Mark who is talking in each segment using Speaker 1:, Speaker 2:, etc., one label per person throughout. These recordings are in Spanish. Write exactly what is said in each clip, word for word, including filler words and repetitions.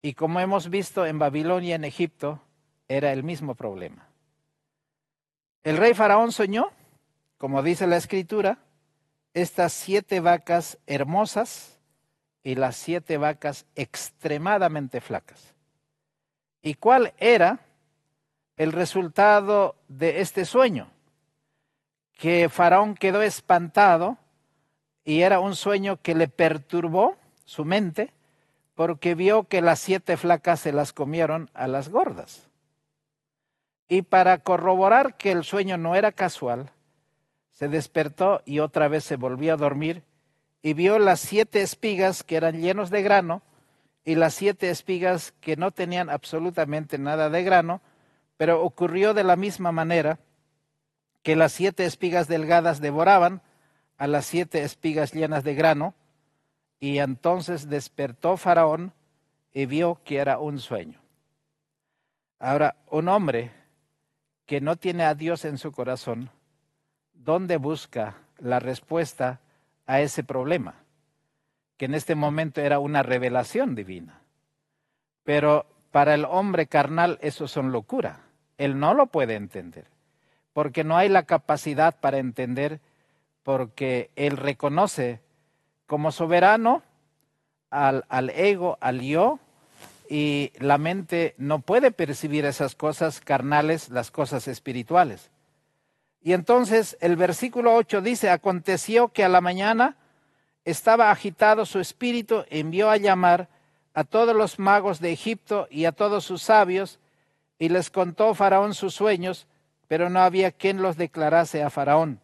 Speaker 1: Y como hemos visto en Babilonia y en Egipto, era el mismo problema. El rey Faraón soñó, como dice la Escritura, estas siete vacas hermosas y las siete vacas extremadamente flacas. ¿Y cuál era el resultado de este sueño? Que Faraón quedó espantado y era un sueño que le perturbó su mente porque vio que las siete flacas se las comieron a las gordas. Y para corroborar que el sueño no era casual, se despertó y otra vez se volvió a dormir y vio las siete espigas que eran llenos de grano y las siete espigas que no tenían absolutamente nada de grano, pero ocurrió de la misma manera que las siete espigas delgadas devoraban a las siete espigas llenas de grano, y entonces despertó Faraón y vio que era un sueño. Ahora, un hombre que no tiene a Dios en su corazón, ¿dónde busca la respuesta a ese problema? Que en este momento era una revelación divina. Pero para el hombre carnal eso son locura. Él no lo puede entender, porque no hay la capacidad para entender, porque él reconoce como soberano al, al ego, al yo, y la mente no puede percibir esas cosas carnales, las cosas espirituales. Y entonces el versículo ocho dice, aconteció que a la mañana estaba agitado su espíritu, envió a llamar a todos los magos de Egipto y a todos sus sabios, y les contó Faraón sus sueños, pero no había quien los declarase a Faraón.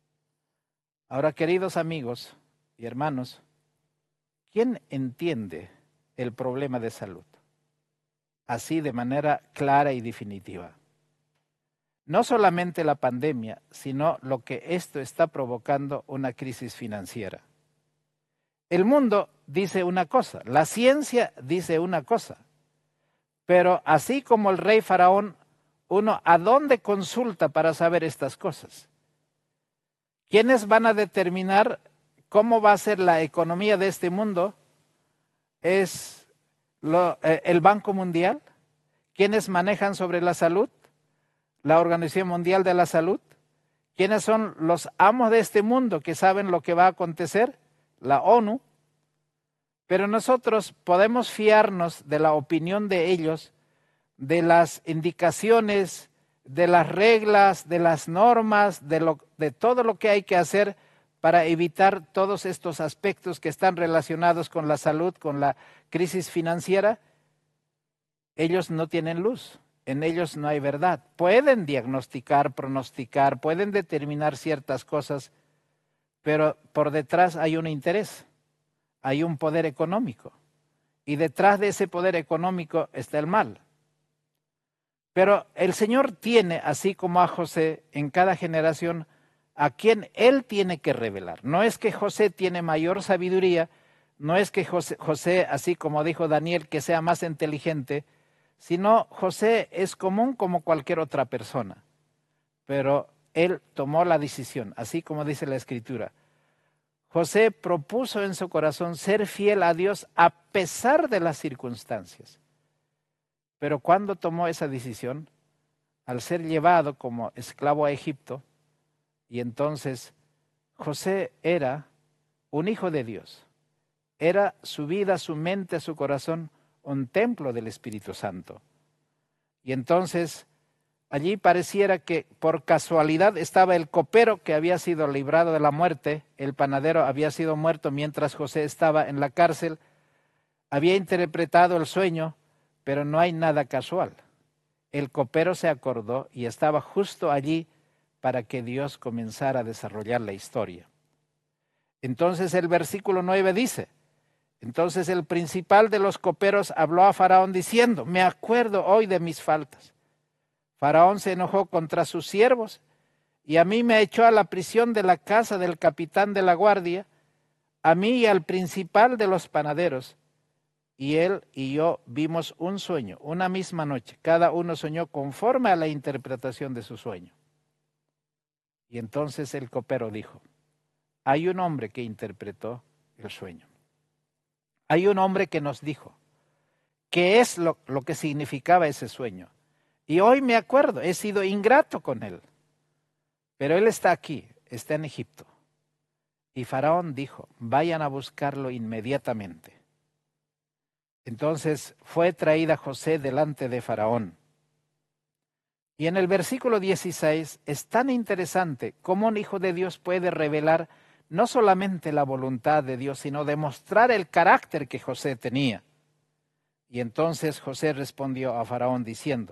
Speaker 1: Ahora, queridos amigos y hermanos, ¿quién entiende el problema de salud así de manera clara y definitiva? No solamente la pandemia, sino lo que esto está provocando, una crisis financiera. El mundo dice una cosa, la ciencia dice una cosa, pero así como el rey Faraón, uno, ¿a dónde consulta para saber estas cosas? ¿Quiénes van a determinar cómo va a ser la economía de este mundo? ¿Es lo, eh, el Banco Mundial? ¿Quiénes manejan sobre la salud? ¿La Organización Mundial de la Salud? ¿Quiénes son los amos de este mundo que saben lo que va a acontecer? La ONU. Pero nosotros podemos fiarnos de la opinión de ellos, de las indicaciones, de las reglas, de las normas, de, lo, de todo lo que hay que hacer para evitar todos estos aspectos que están relacionados con la salud, con la crisis financiera. Ellos no tienen luz, en ellos no hay verdad. Pueden diagnosticar, pronosticar, pueden determinar ciertas cosas, pero por detrás hay un interés, hay un poder económico, y detrás de ese poder económico está el mal. Pero el Señor tiene, así como a José, en cada generación, a quien Él tiene que revelar. No es que José tiene mayor sabiduría, no es que José, José, así como dijo Daniel, que sea más inteligente, sino José es común como cualquier otra persona. Pero Él tomó la decisión, así como dice la Escritura. José propuso en su corazón ser fiel a Dios a pesar de las circunstancias. Pero cuando tomó esa decisión, al ser llevado como esclavo a Egipto, y entonces José era un hijo de Dios, era su vida, su mente, su corazón, un templo del Espíritu Santo. Y entonces allí pareciera que por casualidad estaba el copero que había sido librado de la muerte, el panadero había sido muerto mientras José estaba en la cárcel, había interpretado el sueño, pero no hay nada casual. El copero se acordó y estaba justo allí para que Dios comenzara a desarrollar la historia. Entonces el versículo nueve dice, entonces el principal de los coperos habló a Faraón diciendo, me acuerdo hoy de mis faltas. Faraón se enojó contra sus siervos y a mí me echó a la prisión de la casa del capitán de la guardia, a mí y al principal de los panaderos. Y él y yo vimos un sueño, una misma noche. Cada uno soñó conforme a la interpretación de su sueño. Y entonces el copero dijo, hay un hombre que interpretó el sueño. Hay un hombre que nos dijo qué es lo, lo que significaba ese sueño. Y hoy me acuerdo, he sido ingrato con él. Pero él está aquí, está en Egipto. Y Faraón dijo, vayan a buscarlo inmediatamente. Entonces fue traída José delante de Faraón. Y en el versículo dieciséis es tan interesante cómo un hijo de Dios puede revelar no solamente la voluntad de Dios, sino demostrar el carácter que José tenía. Y entonces José respondió a Faraón diciendo,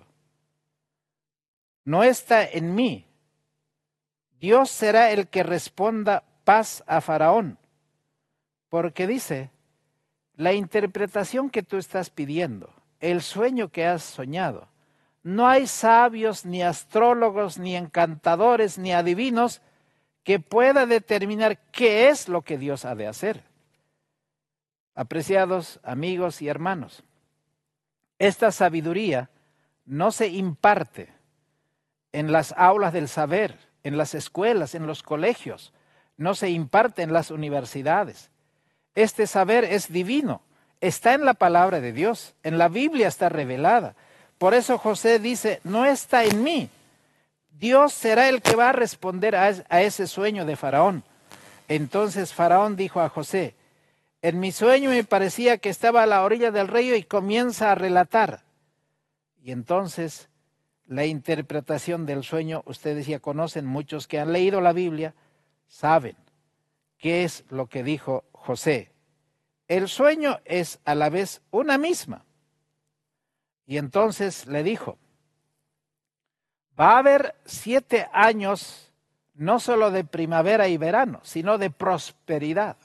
Speaker 1: no está en mí. Dios será el que responda paz a Faraón. Porque dice, la interpretación que tú estás pidiendo, el sueño que has soñado, no hay sabios, ni astrólogos, ni encantadores, ni adivinos que pueda determinar qué es lo que Dios ha de hacer. Apreciados amigos y hermanos, esta sabiduría no se imparte en las aulas del saber, en las escuelas, en los colegios, no se imparte en las universidades. Este saber es divino, está en la palabra de Dios, en la Biblia está revelada. Por eso José dice, no está en mí. Dios será el que va a responder a, a ese sueño de Faraón. Entonces Faraón dijo a José, en mi sueño me parecía que estaba a la orilla del río y comienza a relatar. Y entonces la interpretación del sueño, ustedes ya conocen, muchos que han leído la Biblia, saben qué es lo que dijo José. El sueño es a la vez una misma. Y entonces le dijo, va a haber siete años, no solo de primavera y verano, sino de prosperidad.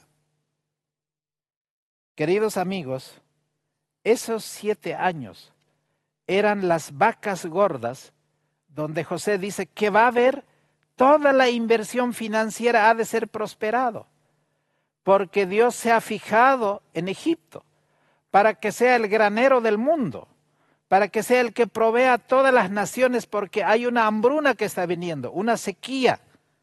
Speaker 1: Queridos amigos, esos siete años eran las vacas gordas, donde José dice que va a haber toda la inversión financiera ha de ser prosperado, porque Dios se ha fijado en Egipto para que sea el granero del mundo, para que sea el que provea a todas las naciones, porque hay una hambruna que está viniendo, una sequía.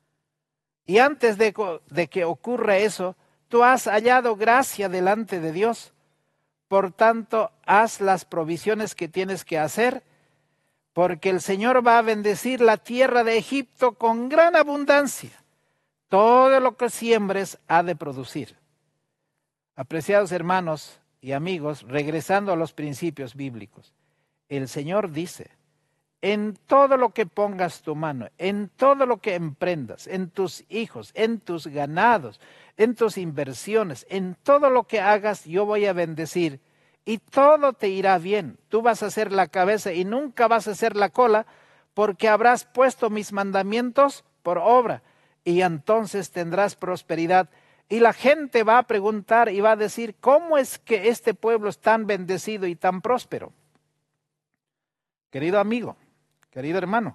Speaker 1: Y antes de, de que ocurra eso, tú has hallado gracia delante de Dios. Por tanto, haz las provisiones que tienes que hacer, porque el Señor va a bendecir la tierra de Egipto con gran abundancia. Todo lo que siembres ha de producir. Apreciados hermanos y amigos, regresando a los principios bíblicos, el Señor dice, en todo lo que pongas tu mano, en todo lo que emprendas, en tus hijos, en tus ganados, en tus inversiones, en todo lo que hagas, yo voy a bendecir y todo te irá bien. Tú vas a ser la cabeza y nunca vas a ser la cola, porque habrás puesto mis mandamientos por obra y entonces tendrás prosperidad. Y la gente va a preguntar y va a decir, ¿cómo es que este pueblo es tan bendecido y tan próspero? Querido amigo, querido hermano,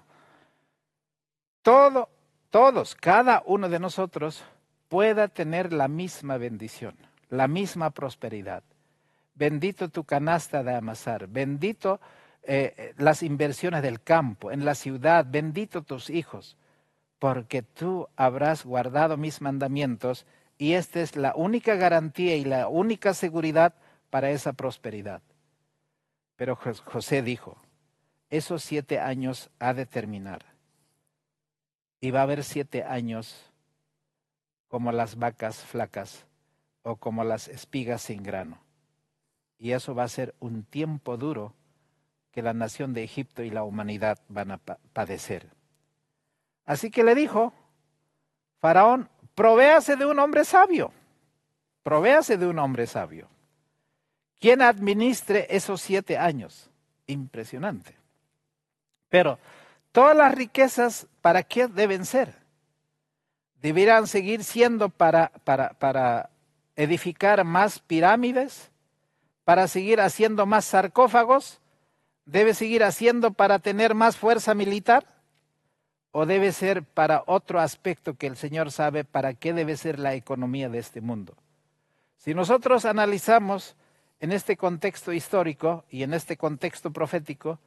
Speaker 1: todo, todos, cada uno de nosotros pueda tener la misma bendición, la misma prosperidad. Bendito tu canasta de amasar, bendito eh, las inversiones del campo, en la ciudad, bendito tus hijos, porque tú habrás guardado mis mandamientos y esta es la única garantía y la única seguridad para esa prosperidad. Pero José dijo, esos siete años ha de terminar. Y va a haber siete años como las vacas flacas o como las espigas sin grano. Y eso va a ser un tiempo duro que la nación de Egipto y la humanidad van a padecer. Así que le dijo, Faraón, provéase de un hombre sabio, provéase de un hombre sabio, quien administre esos siete años. Impresionante. Pero todas las riquezas, ¿para qué deben ser? ¿Deberán seguir siendo para, para, para edificar más pirámides? ¿Para seguir haciendo más sarcófagos? ¿Debe seguir haciendo para tener más fuerza militar? ¿O debe ser para otro aspecto que el Señor sabe para qué debe ser la economía de este mundo? Si nosotros analizamos en este contexto histórico y en este contexto profético,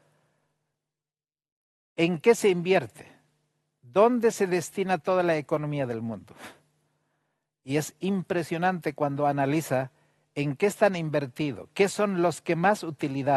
Speaker 1: ¿en qué se invierte? ¿Dónde se destina toda la economía del mundo? Y es impresionante cuando analiza en qué están invertidos, qué son los que más utilidad